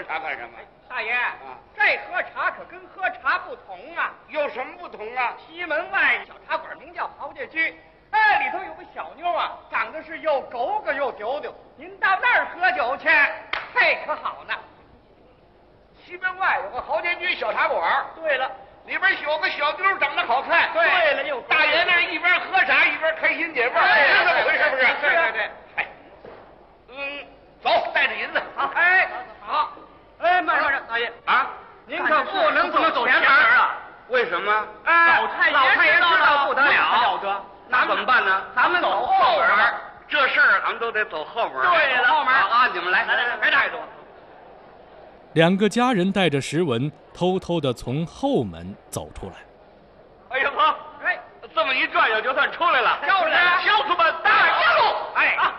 茶干什么？ 大爷啊，这喝茶可跟喝茶不同啊。 有什么不同啊？ 西门外小茶馆名叫豪杰居，哎，里头有个小妞啊，长得是又狗狗又丢丢。您到那儿喝酒去，嘿，可好呢。 西门外有个豪杰居小茶馆。 对了， 里边有个小妞长得好看。 对了，又大爷那一边喝茶一边开心解闷，是这么回事不是？ 对。 哎，走，带着银子。 好，哎，好，哎，慢着，大爷啊， 您可不能走前门啊。 为什么？ 老太爷知道不得了， 那怎么办呢？ 咱们走后门。 这事儿咱们都得走后门。 对了，后门啊，你们来， 别带着我。 两个家人带着石文偷偷地从后门走出来。 哎呀呵， 哎， 这么一转悠就算出来了。 就是小子们大家喽！ 哎。